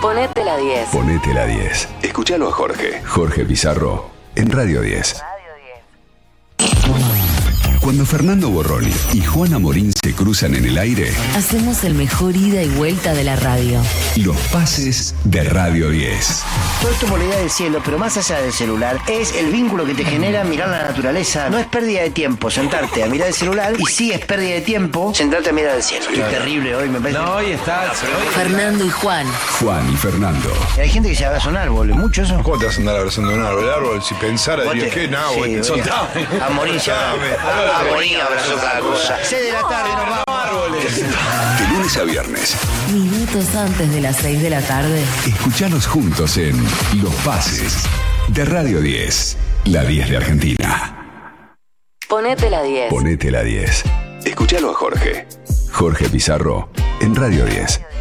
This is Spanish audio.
Ponete la 10. Ponete la 10. Escuchalo a Jorge. Jorge Pizarro en Radio 10. Cuando Fernando Borroni y Juana Morín se cruzan en el aire, Hacemos el mejor ida y vuelta de la radio. los pases de Radio 10. Todo esto por la idea del cielo, pero más allá del celular, es el vínculo que te genera mirar la naturaleza. No es pérdida de tiempo sentarte a mirar el celular, y sí es pérdida de tiempo sentarte a mirar el cielo. Estoy terrible hoy, me parece. No, hoy está. Fernando y Juan. Juan y Fernando. Hay gente que se abraza un árbol, ¿mucho eso? ¿Cómo te vas a andar abrazando un árbol? El árbol, si pensara, Vos diría, te- ¿qué? No, sí, güey, voy soltame. A morir se abraza. A morir abrazó cada cosa. 6 de la tarde nos vamos. De lunes a viernes. Minutos antes de las 6 de la tarde. Escuchanos juntos en Los Pases de Radio 10. La 10 de Argentina. Ponete la 10. Ponete la 10. Escuchalo a Jorge. Jorge Pizarro en Radio 10.